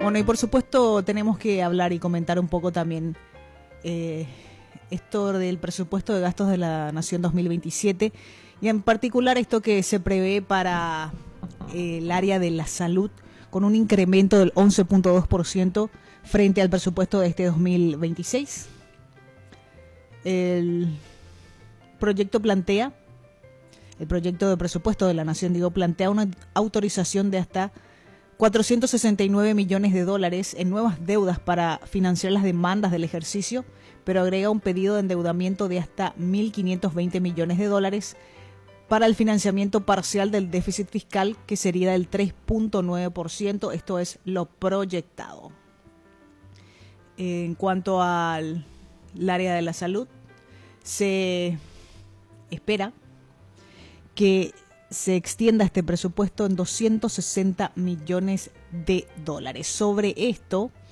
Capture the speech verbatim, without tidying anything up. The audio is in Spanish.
Bueno, y por supuesto tenemos que hablar y comentar un poco también eh, esto del presupuesto de gastos de la Nación dos mil veintisiete y en particular esto que se prevé para eh, el área de la salud con un incremento del once punto dos por ciento frente al presupuesto de este dos mil veintiséis. El proyecto plantea, el proyecto de presupuesto de la Nación, digo, plantea una autorización de hasta cuatrocientos sesenta y nueve millones de dólares en nuevas deudas para financiar las demandas del ejercicio, pero agrega un pedido de endeudamiento de hasta mil quinientos veinte millones de dólares para el financiamiento parcial del déficit fiscal, que sería del tres punto nueve por ciento. Esto es lo proyectado. En cuanto al área de la salud, se espera que se extienda este presupuesto en doscientos sesenta millones de dólares. Sobre esto,